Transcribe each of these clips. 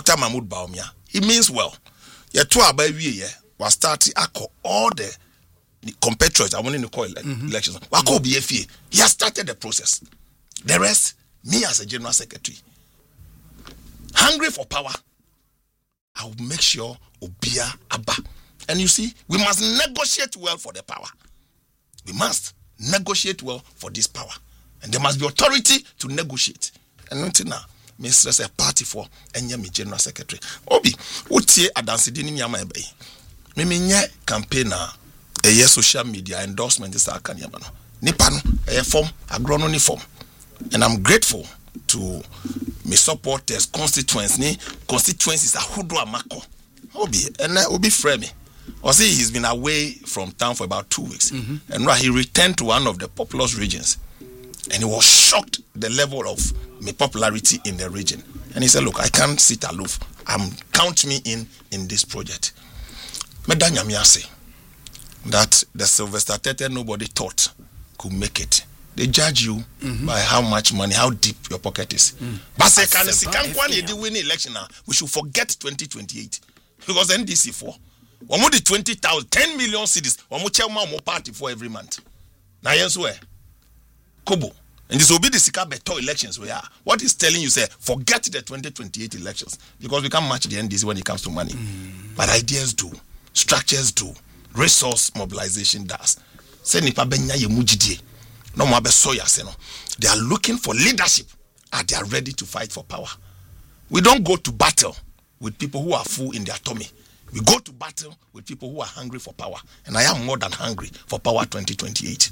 Dr. Mahmoud Bawumia, he means well. Yeah, 2 about we was starting all the compatriots. I want to call elections. He has started the process. The rest, me as a general secretary, hungry for power, I will make sure Obia Abba. And you see, we must negotiate well for the power. We must negotiate well for this power. And there must be authority to negotiate. And until now, Mr. a party for any general secretary. Obi, what ye adansi dini nyama ebe? Mimi nye campaigner a social media endorsement is a kanyamano. Nipano a form agrono ni form. And I'm grateful to me supporters constituencies a hudu amako. Obi and Obi frame. Or see he's been away from town for about 2 weeks. And now he returned to one of the populous regions. And he was shocked the level of my popularity in the region. And he said, look, I can't sit aloof. Count me in this project. Medanyamia say that the Sylvester Tete nobody thought could make it. They judge you by how much money, how deep your pocket is. But say, can win election now? We should forget 2028. Because NDC 4. One more the 20,000, 10 million cities. One more chairman more party for every month. Now yes where? Kobo. And this will be the Sika Beto elections we are. What is telling you, say, forget the 2028 elections. Because we can't match the NDC when it comes to money. But ideas do. Structures do. Resource mobilization does. Say nipa benya ye mujidie. No mo abe soya se no. They are looking for leadership and they are ready to fight for power. We don't go to battle with people who are full in their tummy. We go to battle with people who are hungry for power. And I am more than hungry for power 2028.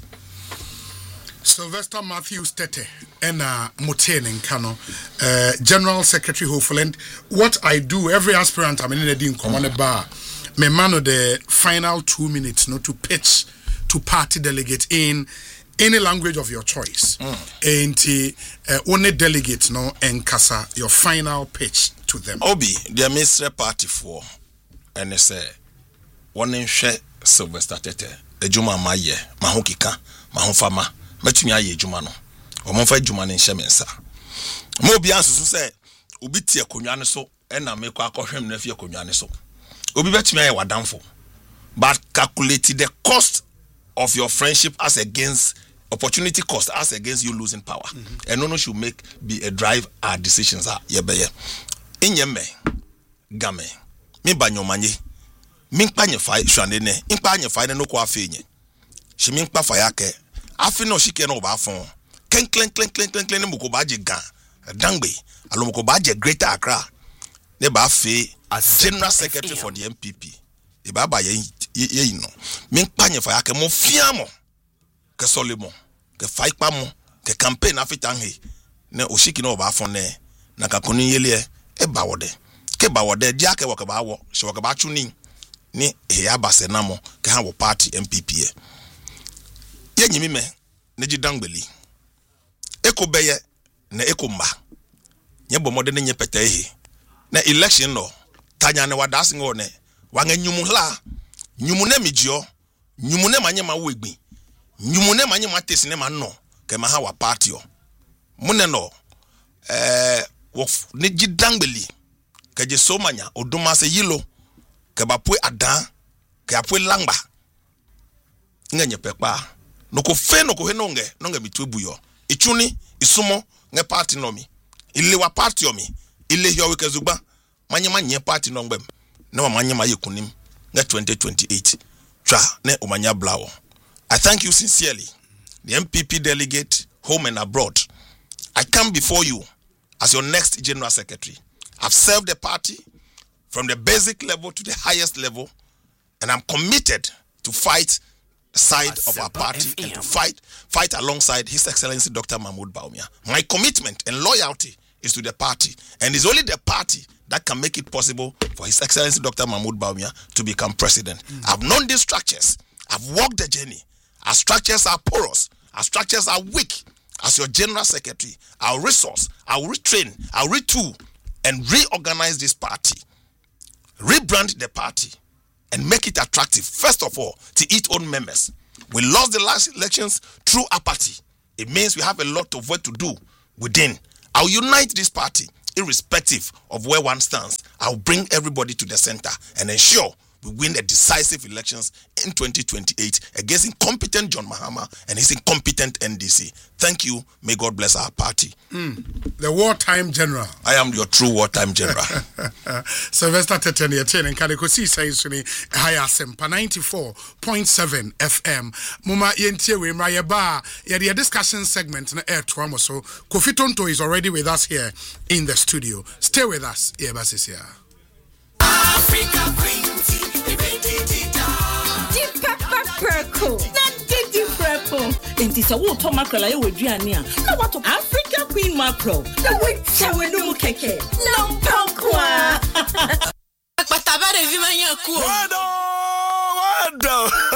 Sylvester Matthews Tete and Moten Nkano, General Secretary Hofeland. What I do, every aspirant I'm in the command bar, me man of the final 2 minutes to pitch to party delegate in any language of your choice. And only delegate and kasa your final pitch to them. Obi, the ministry party for and they say one in share Sylvester Tete, a Juma Maye, Mahokika, Mahofama, Metumi Aye Juma no. Omonfa Juma ne Shemensa. Mo bi anso say obi tie konwa ne so e na me kwa akohwem na fie konwa ne so. Obi betumi aye wadamfo. But calculate the cost of your friendship as against opportunity cost as against you losing power. And no should be a drive our decisions are yebeye. Inyeme game me banyomanye minkpa nyefai hwane ne impa nyefai ne no kwa afenye shi minkpa fa yake afi no shike no ba fon klen muko ba je gan dangbe alomoko ba je Greater Accra ne ba fe general secretary for the MPP e ba ba ye no minkpa nyefa yake mo fiamo ke solemo ke faikpa mo ke campaign afitanhe ne oshiki no ba fon ne na kakonu yele e ba wode ke ba wode dia ke wakaba wo she wakaba chuni ni he abase na mo ke ha wo party MPP ye nyimi me ne gidangbeli eko beye na eko mba nye bomode ne nye pete ehe na election no tanya ne wadase ngo ne wanga nyumu hla nyumu ne mijio nyumu ne manye ma wegbi nyumu ne manye ma tesi ne ma no ke ma ha wa party o mune no wo ne gidangbeli ke je so manya oduma se yilo ke bapwe adan ke apwe langba ngenye pekpa no ko fe no ko he no nge bitu ebuyo ichuni isumo nge party no mi ile wa party o mi ile hiyo wekezugba manye party no ngbem na manye ma yekunim nge 2028 twa ne omanya blawo. I thank you sincerely, the MPP delegate home and abroad. I come before you as your next general secretary. I've served the party from the basic level to the highest level, and I'm committed to fight the side of our party and to fight alongside His Excellency Dr. Mahmoud Bawumia. My commitment and loyalty is to the party, and it's only the party that can make it possible for His Excellency Dr. Mahmoud Bawumia to become president. I've known these structures. I've walked the journey. Our structures are porous. Our structures are weak. As your general secretary, I'll resource, I'll retrain, I'll retool, and reorganize this party, rebrand the party, and make it attractive, first of all, to its own members. We lost the last elections through apathy. It means we have a lot of work to do within. I'll unite this party irrespective of where one stands, I'll bring everybody to the center and ensure we win the decisive elections in 2028 against incompetent John Mahama and his incompetent NDC. Thank you. May God bless our party. The wartime general. I am your true wartime general. Sylvester Teteni and Kadekosi says to me, Hayasempa 94.7 FM. Muma Yentie Wimra Yaba, the discussion segment in the air trauma. So Kofi Tonto is already with us here in the studio. Stay with us, Yebasisia. Africa Queen Tea, Deep Pepper Purple. Enti sa wo to mackerel aye waduane a na wato Africa Queen mackerel na wechawe no mu keke no pankwa. Akpata ba de vi manya ku. Wado